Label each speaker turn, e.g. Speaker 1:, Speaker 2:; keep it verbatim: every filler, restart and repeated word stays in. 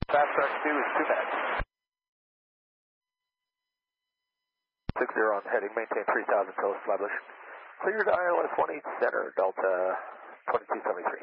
Speaker 1: Fast start two is two minutes. six zero on heading, maintain three thousand till established. Cleared I L S one eight center, Delta twenty-two seventy-three.